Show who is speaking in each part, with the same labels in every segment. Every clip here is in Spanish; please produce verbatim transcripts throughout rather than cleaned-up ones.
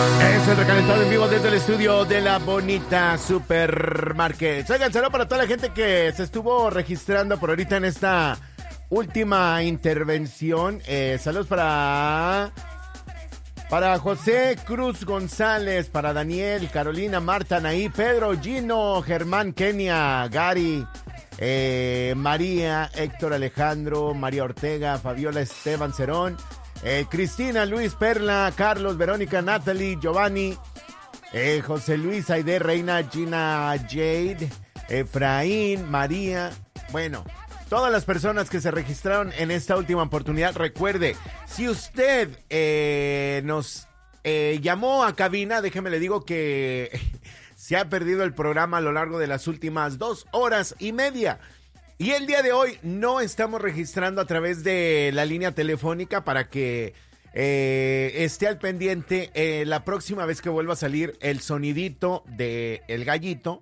Speaker 1: Es el recalentado en vivo desde el estudio de la bonita Supermarket. Oigan, saludos para toda la gente que se estuvo registrando por ahorita en esta última intervención. Eh, saludos para... Para José Cruz González, para Daniel, Carolina, Marta, Naí, Pedro, Gino, Germán, Kenia, Gary, eh, María, Héctor Alejandro, María Ortega, Fabiola Esteban Cerón, eh, Cristina, Luis, Perla, Carlos, Verónica, Natalie, Giovanni, eh, José Luis, Aide, Reina, Gina, Jade, Efraín, María, bueno... Todas las personas que se registraron en esta última oportunidad, recuerde, si usted eh, nos eh, llamó a cabina, déjeme le digo que se ha perdido el programa a lo largo de las últimas dos horas y media. Y el día de hoy no estamos registrando a través de la línea telefónica para que eh, esté al pendiente eh, la próxima vez que vuelva a salir el sonidito del gallito.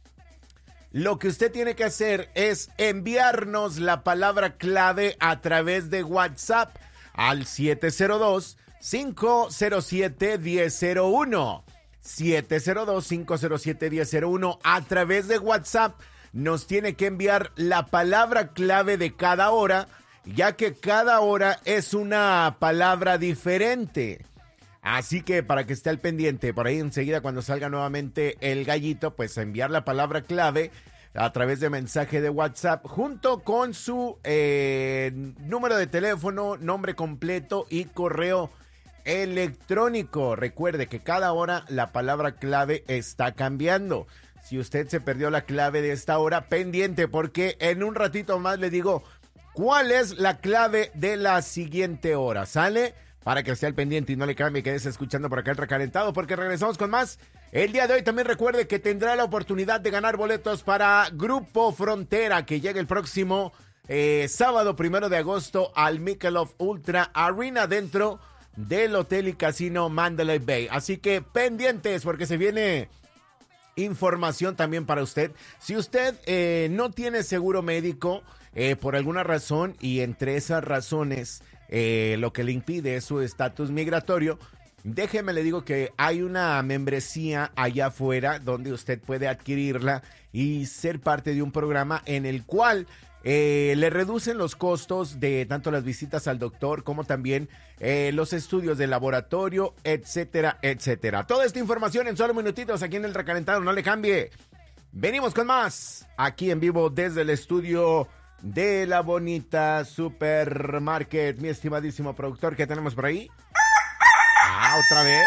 Speaker 1: Lo que usted tiene que hacer es enviarnos la palabra clave a través de WhatsApp al siete cero dos, cinco cero siete, uno cero cero uno. siete cero dos, cinco cero siete, uno cero cero uno. A través de WhatsApp nos tiene que enviar la palabra clave de cada hora, ya que cada hora es una palabra diferente. Así que para que esté al pendiente, por ahí enseguida cuando salga nuevamente el gallito, pues enviar la palabra clave a través de mensaje de WhatsApp junto con su eh, número de teléfono, nombre completo y correo electrónico. Recuerde que cada hora la palabra clave está cambiando. Si usted se perdió la clave de esta hora, pendiente porque en un ratito más le digo cuál es la clave de la siguiente hora. ¿Sale? Para que esté al pendiente y no le cambie, quédese escuchando por acá el recalentado, porque regresamos con más. El día de hoy también recuerde que tendrá la oportunidad de ganar boletos para Grupo Frontera, que llega el próximo eh, sábado primero de agosto al Michelob Ultra Arena dentro del Hotel y Casino Mandalay Bay. Así que pendientes, porque se viene información también para usted. Si usted eh, no tiene seguro médico eh, por alguna razón, y entre esas razones... Eh, lo que le impide es su estatus migratorio, déjeme le digo que hay una membresía allá afuera donde usted puede adquirirla y ser parte de un programa en el cual eh, le reducen los costos de tanto las visitas al doctor como también eh, los estudios de laboratorio, etcétera, etcétera. Toda esta información en solo minutitos aquí en el recalentado, no le cambie. Venimos con más aquí en vivo desde el estudio de la bonita Supermarket. Mi estimadísimo productor, ¿qué tenemos por ahí? Ah, otra vez.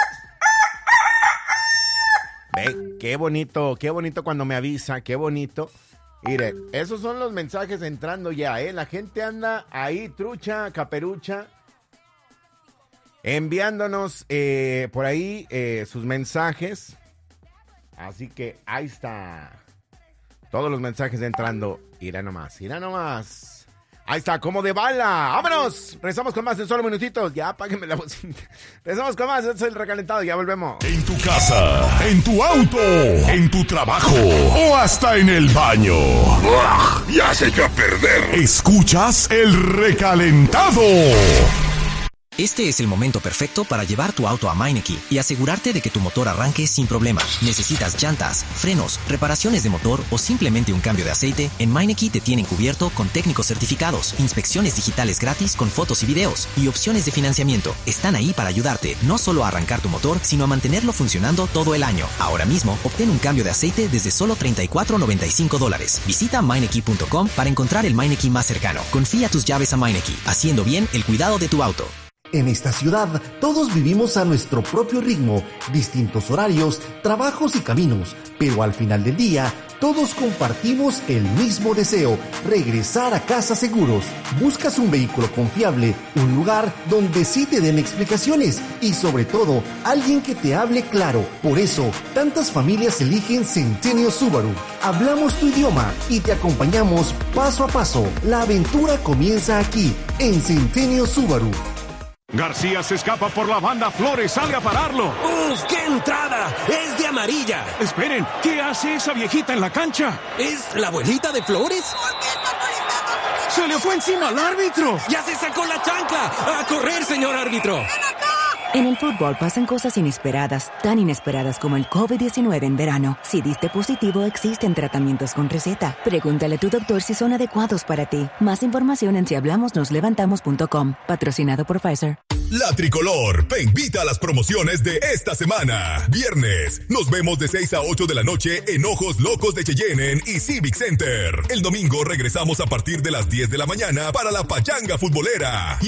Speaker 1: Ve, qué bonito, qué bonito cuando me avisa, qué bonito. Mire, esos son los mensajes entrando ya, ¿eh? La gente anda ahí, trucha, caperucha, enviándonos eh, por ahí eh, sus mensajes. Así que ahí está. Todos los mensajes entrando. Irá nomás, irá nomás. Ahí está, como de bala. ¡Vámonos! Regresamos con más en solo minutitos. Ya, apáguenme la bocina. Regresamos con más. Este es el recalentado. Ya volvemos.
Speaker 2: En tu casa, en tu auto, en tu trabajo o hasta en el baño. ¡Uah! Ya se echó a perder. Escuchas el recalentado.
Speaker 3: Este es el momento perfecto para llevar tu auto a Meineke y asegurarte de que tu motor arranque sin problema. ¿Necesitas llantas, frenos, reparaciones de motor o simplemente un cambio de aceite? En Meineke te tienen cubierto con técnicos certificados, inspecciones digitales gratis con fotos y videos y opciones de financiamiento. Están ahí para ayudarte no solo a arrancar tu motor, sino a mantenerlo funcionando todo el año. Ahora mismo, obtén un cambio de aceite desde solo treinta y cuatro noventa y cinco dólares. Visita Meineke punto com para encontrar el Meineke más cercano. Confía tus llaves a Meineke, haciendo bien el cuidado de tu auto.
Speaker 4: En esta ciudad, todos vivimos a nuestro propio ritmo, distintos horarios, trabajos y caminos, pero al final del día, todos compartimos el mismo deseo, regresar a casa seguros. Buscas un vehículo confiable, un lugar donde sí te den explicaciones y sobre todo, alguien que te hable claro. Por eso, tantas familias eligen Centennial Subaru. Hablamos tu idioma y te acompañamos paso a paso. La aventura comienza aquí, en Centennial Subaru.
Speaker 5: García se escapa por la banda, Flores sale a pararlo.
Speaker 6: ¡Uf, qué entrada! ¡Es de amarilla!
Speaker 5: Esperen, ¿qué hace esa viejita en la cancha?
Speaker 6: ¿Es la abuelita de Flores?
Speaker 7: ¿Por qué está molestando?
Speaker 5: ¡Se le fue encima al árbitro!
Speaker 6: ¡Ya se sacó la chancla! ¡A correr, señor árbitro!
Speaker 7: ¡Ven acá!
Speaker 8: En el fútbol pasan cosas inesperadas, tan inesperadas como el covid diecinueve en verano. Si diste positivo, existen tratamientos con receta. Pregúntale a tu doctor si son adecuados para ti. Más información en si hablamos nos levantamos punto com. Patrocinado por Pfizer.
Speaker 2: La Tricolor te invita a las promociones de esta semana. Viernes, nos vemos de seis a ocho de la noche en Ojos Locos de Cheyenne y Civic Center. El domingo regresamos a partir de las diez de la mañana para la pachanga futbolera.